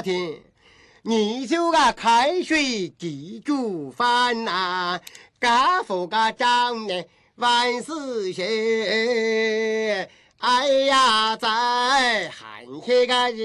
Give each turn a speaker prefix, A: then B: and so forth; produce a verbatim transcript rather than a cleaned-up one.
A: 天，你就个开水记住饭呐，家父个长呢万事兴。哎呀，在寒气个日。